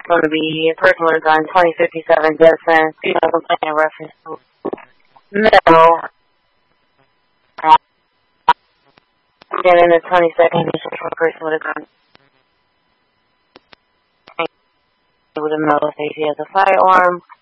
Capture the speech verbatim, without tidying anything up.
going to be, a person would have gone twenty fifty-seven Jetson, female complaint in reference to male. Then in the twenty-second edition, a person would have gone with a male says he has a firearm.